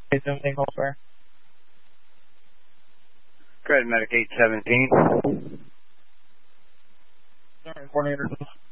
817 call spare. Go ahead, Medic 817. Sorry, coordinator.